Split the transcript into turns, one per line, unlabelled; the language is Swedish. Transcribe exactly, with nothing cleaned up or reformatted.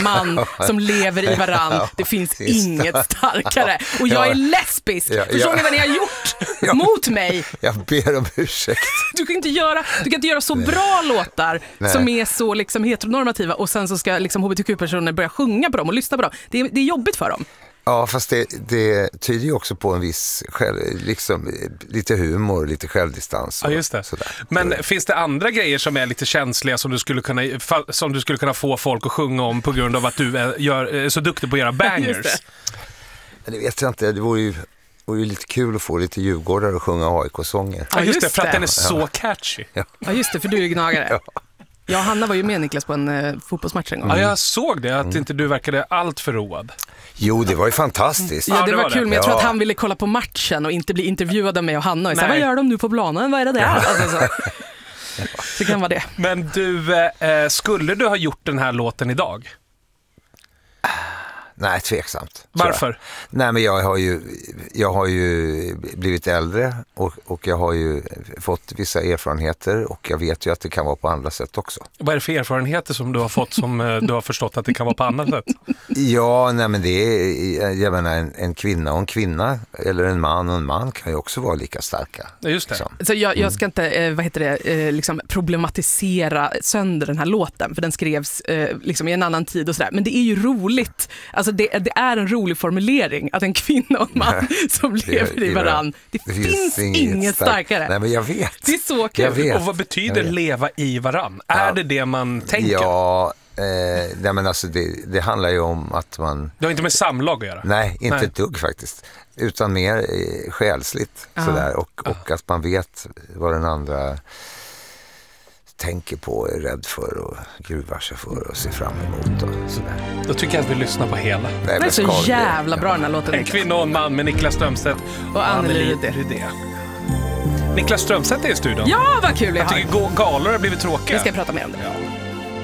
en man som lever i varann. Det finns inget starkare. Och jag är lesbisk. Ja, Förstår ja. ni vad ni har gjort ja. mot mig?
Jag ber om ursäkt.
Du kan inte göra, du kan inte göra så bra låtar Nej. som är så liksom heteronormativa och sen så ska liksom H B T Q-personer börja sjunga på dem och lyssna på dem. Det är, det är jobbigt för dem.
Ja, fast det, det tyder ju också på en viss själv, liksom, lite humor, lite självdistans. Och
ja, just det.
Sådär.
Men så. Finns det andra grejer som är lite känsliga som du skulle kunna, som du skulle kunna få folk att sjunga om på grund av att du är, gör, är så duktig på att göra bangers?
Det. det vet jag inte, det vore ju, vore ju lite kul att få lite djurgårdare att sjunga A I K-sånger.
Ja, just det, för att den är så ja. catchy.
Ja. ja, just det, för du är ju gnagare. Ja. Jag och Hanna var ju med Niklas på en uh, fotbollsmatch en gång.
Ja, jag såg det, att mm. inte du verkade allt för road.
Jo, det var ju fantastiskt.
Ja, det,
ja, det
var,
var
kul,
det.
men jag tror
ja.
att han ville kolla på matchen och inte bli intervjuad av mig och Hanna. Och så, vad gör de nu på planen? Vad är det där? Alltså, så. Det kan vara det.
Men du, eh, skulle du ha gjort den här låten idag?
Nej, tveksamt.
Varför?
Nej, men jag har ju, jag har ju blivit äldre och, och jag har ju fått vissa erfarenheter och jag vet ju att det kan vara på andra sätt också.
Vad är det för erfarenheter som du har fått som du har förstått att det kan vara på annat sätt?
Ja, nej men det är, jag menar, en, en kvinna och en kvinna eller en man och en man kan ju också vara lika starka.
Ja, just det.
Liksom.
Så jag, jag ska inte, vad heter det, liksom problematisera sönder den här låten, för den skrevs liksom i en annan tid och sådär. Men det är ju roligt. Alltså det, det är en rolig formulering att en kvinna och en man som lever det, i varann. Det, det finns, finns inget stark. starkare.
Nej, men jag vet.
Det är så kul.
Och vad betyder leva i varann? Ja. Är det det man tänker?
Ja, eh, nej, men alltså det, det handlar ju om att man...
Det har inte med samlag att göra?
Nej, inte nej. ett dugg faktiskt. Utan mer eh, själsligt. Sådär, och, och att man vet vad den andra tänker på, är rädd för och gruvar sig för och ser fram emot och sådär.
Då tycker jag att vi lyssnar på hela.
Nej, det är så jävla bra den här låten.
En kvinna och en man med Niklas Strömstedt
och Anneli Rydé.
Niklas Strömstedt är i studion.
Ja, vad kul jag
har. Jag tycker galor har blivit tråkiga.
Vi ska prata mer om det.
Ja.